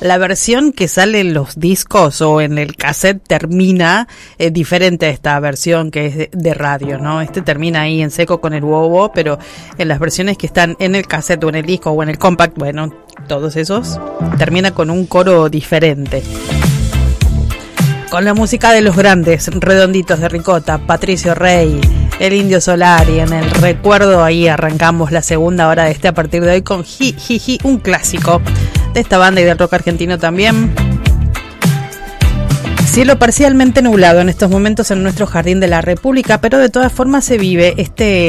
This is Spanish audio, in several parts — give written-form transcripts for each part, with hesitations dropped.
la versión que sale en los discos o en el cassette termina diferente a esta versión que es de radio, ¿no? Este termina ahí en seco con el bobo, pero en las versiones que están en el cassette o en el disco o en el compact, bueno, todos esos, termina con un coro diferente. Con la música de los grandes Redonditos de Ricota, Patricio Rey, el Indio Solari, en el recuerdo ahí arrancamos la segunda hora de a partir de hoy con Ji, un clásico de esta banda y del rock argentino también. Cielo parcialmente nublado en estos momentos en nuestro Jardín de la República, pero de todas formas se vive este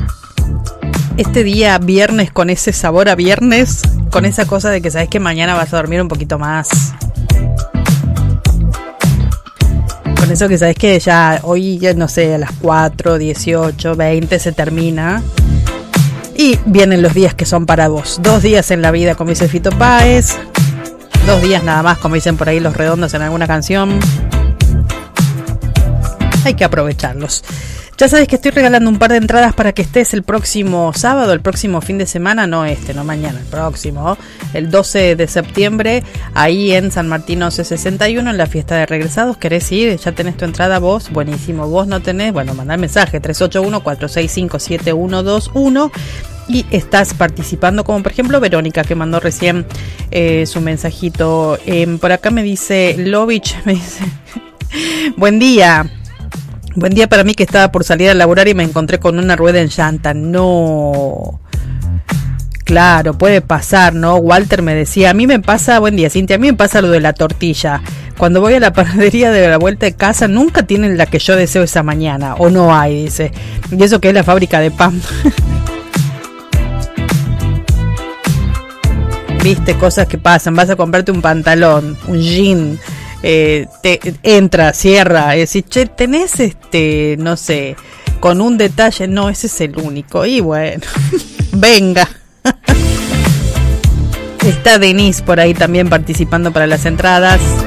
día viernes con ese sabor a viernes, con esa cosa de que sabes que mañana vas a dormir un poquito más. Con eso que sabes que ya hoy, ya no sé, a las 4, 18, 20 se termina. Y vienen los días que son para vos. 2 días en la vida, como dice Fito Páez. 2 días nada más, como dicen por ahí los redondos en alguna canción. Hay que aprovecharlos. Ya sabes que estoy regalando un par de entradas para que estés el próximo sábado, el próximo fin de semana, no mañana, el próximo, el 12 de septiembre, ahí en San Martín C61, en la fiesta de regresados. ¿Querés ir? ¿Ya tenés tu entrada vos? Buenísimo. ¿Vos no tenés? Bueno, mandá el mensaje, 381-465-7121. Y estás participando, como por ejemplo Verónica, que mandó recién su mensajito. Por acá me dice Lovich, me dice, buen día para mí que estaba por salir a laburar y me encontré con una rueda en llanta. No, claro, puede pasar, ¿no? Walter me decía, a mí me pasa, buen día Cintia, a mí me pasa lo de la tortilla. Cuando voy a la panadería de la vuelta de casa nunca tienen la que yo deseo esa mañana, o no hay, dice. Y eso que es la fábrica de pan. Viste, cosas que pasan, vas a comprarte un pantalón, un jean, te entra, cierra, decís, che, tenés no sé, con un detalle, no, ese es el único, y bueno, venga. Está Denise por ahí también participando para las entradas.